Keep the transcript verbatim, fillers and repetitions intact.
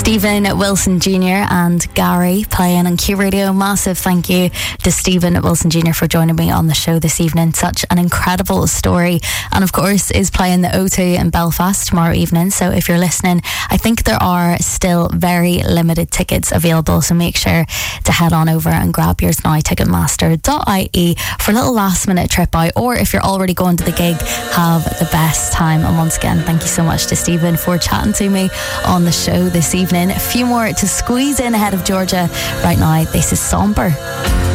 Stephen Wilson Junior and Gary playing on Q Radio. Massive thank you to Stephen Wilson Junior for joining me on the show this evening. Such an incredible story, and of course is playing the O two in Belfast tomorrow evening. So if you're listening, I think there are still very limited tickets available, so make sure to head on over and grab yours now, ticketmaster dot I E, for a little last minute trip out, or if you're already going to the gig, have the best time. And once again, thank you so much to Stephen for chatting to me on the show this evening. A few more to squeeze in ahead of Georgia right now. This is Somber.